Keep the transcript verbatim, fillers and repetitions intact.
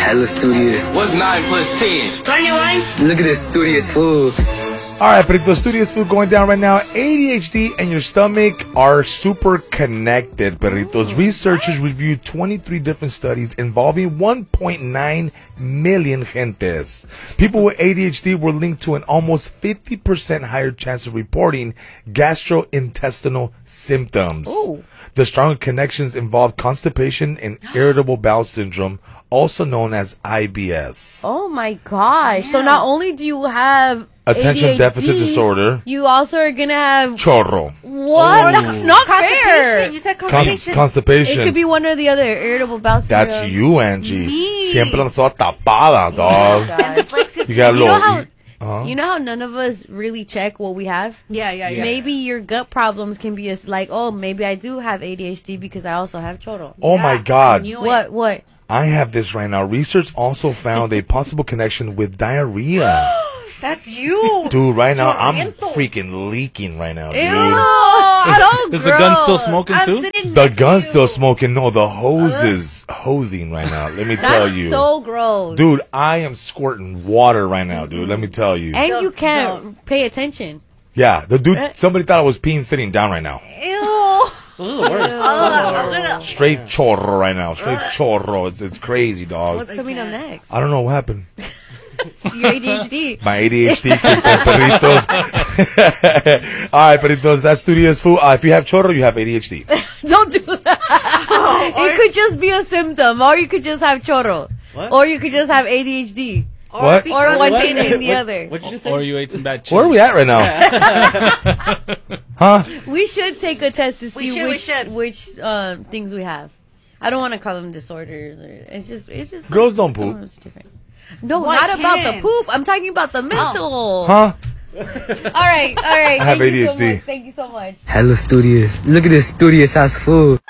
Hella studious. What's nine plus ten? twenty-one. Look at this studious food. All right, but the studious food going down right now. A D H D and your stomach are super connected, perritos. Researchers reviewed twenty-three different studies involving one point nine million gentes. People with A D H D were linked to an almost fifty percent higher chance of reporting gastrointestinal symptoms. Ooh. The stronger connections involve constipation and irritable bowel syndrome, also known as I B S. Oh my gosh. So not only do you have Attention A D H D, deficit disorder. You also are going to have... Chorro. What? That's not fair. You said Cons- constipation. constipation. It could be one or the other. Irritable bowel syndrome. That's you, Angie. Me. Siempre la soy tapada, dog. Dyslexia. You got a You know little... how... uh-huh. You know how none of us really check what we have? Yeah, yeah, yeah. Maybe your gut problems can be as like, oh, maybe I do have A D H D because I also have choro. Oh, my God. knew it. What? What? I have this right now. Research also found a possible connection with diarrhea. That's you. Dude, right now, I'm Chorriento. freaking leaking right now, Ew, dude. so Is the gun still gross. smoking I'm too? sitting The next to gun's you. still smoking. No, the hose is hosing right now. Let me tell That's you. so gross. Dude, I am squirting water right now, dude. Let me tell you. And you Don't- can't don't. pay attention. Yeah, the dude, somebody thought I was peeing sitting down right now. Ew. Worse. Straight chorro right now. Straight chorro. It's, it's crazy, dog. What's coming up next? I don't know what happened. Your A D H D. My A D H D, perritos. All right, perritos, that's studious food. Uh, if you have chorro, you have A D H D. Don't do that. It could just be a symptom, or you could just have choro, What? or you could just have A D H D, What? be- or one What? thing and the What- other. What'd you say? Or you ate some bad chips. Where are we at right now? Huh? We should take a test to see should, we which should. which um, things we have. I don't want to call them disorders. Or, it's just it's just Girls don't some- poop. it's different. No, Why not about the can't? poop. I'm talking about the mental. Huh? All right, all right. I have Thank you so A D H D. much. Thank you so much. Hella studious. Look at this studious ass food.